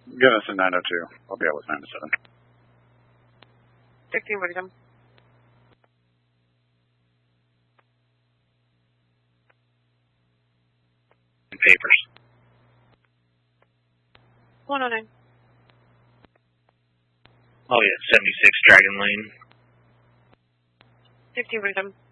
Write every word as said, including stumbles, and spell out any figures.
Give us a nine oh two. I'll be out with nine oh seven. sixteen Wisdom. Papers. one oh nine. Oh yeah, seventy-six Dragon Lane. fifteen Wisdom.